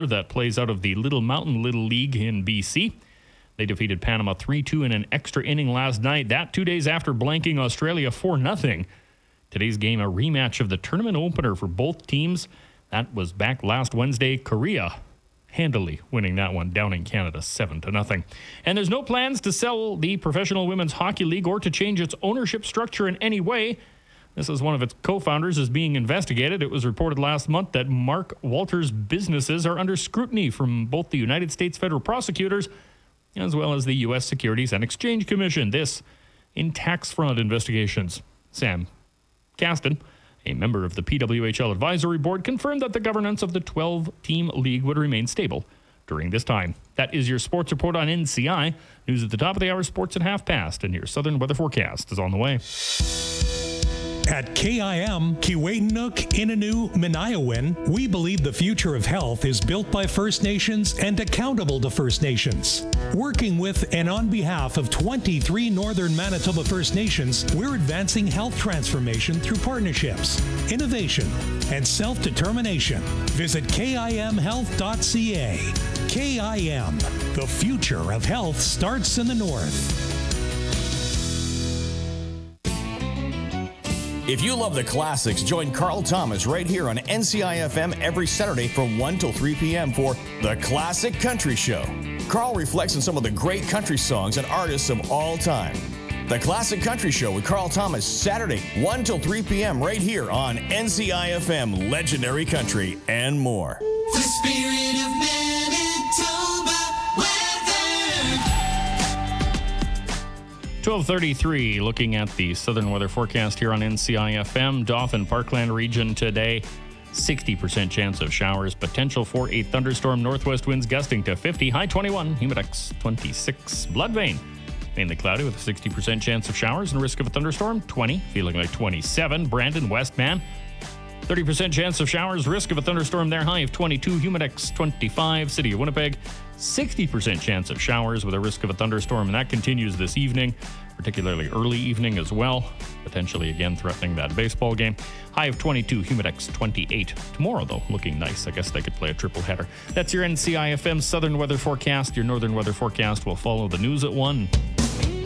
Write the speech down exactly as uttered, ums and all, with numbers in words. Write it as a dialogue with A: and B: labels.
A: that plays out of the Little Mountain Little League in B C. They defeated Panama three two in an extra inning last night. That two days after blanking Australia four nothing. Today's game, a rematch of the tournament opener for both teams. That was back last Wednesday. Korea handily winning that one down in Canada seven to nothing. And there's no plans to sell the Professional Women's Hockey League or to change its ownership structure in any way. This is one of its co-founders is being investigated. It was reported last month that Mark Walters' businesses are under scrutiny from both the United States federal prosecutors as well as the U S Securities and Exchange Commission. This in tax fraud investigations. Sam Caston, a member of the P W H L Advisory Board, confirmed that the governance of the twelve-team league would remain stable during this time. That is your sports report on N C I. News at the top of the hour, sports at half past, and your southern weather forecast is on the way.
B: At K I M, Kiiwetinoong, Innu, Minayawin, we believe the future of health is built by First Nations and accountable to First Nations. Working with and on behalf of twenty-three Northern Manitoba First Nations, we're advancing health transformation through partnerships, innovation, and self-determination. Visit K I M health dot C A. K I M, the future of health starts in the North.
C: If you love the classics, join Carl Thomas right here on N C I F M every Saturday from one till three p.m. for The Classic Country Show. Carl reflects on some of the great country songs and artists of all time. The Classic Country Show with Carl Thomas, Saturday, one till three p.m. right here on N C I F M, Legendary Country, and more.
D: The spirit of Manitoba weather.
A: twelve thirty-three, looking at the southern weather forecast here on N C I F M. Dauphin Parkland region today, sixty percent chance of showers, potential for a thunderstorm, northwest winds gusting to fifty, high twenty-one, humidex twenty-six. Bloodvein, mainly cloudy with a sixty percent chance of showers and risk of a thunderstorm, twenty, feeling like twenty-seven. Brandon, Westman, thirty percent chance of showers, risk of a thunderstorm there, high of twenty-two, humidex twenty-five. City of Winnipeg, sixty percent chance of showers with a risk of a thunderstorm, and that continues this evening, particularly early evening as well, potentially again threatening that baseball game. High of twenty-two, humidex twenty-eight. Tomorrow, though, looking nice. I guess they could play a triple header. That's your N C I F M Southern Weather Forecast. Your Northern Weather Forecast will follow the news at one.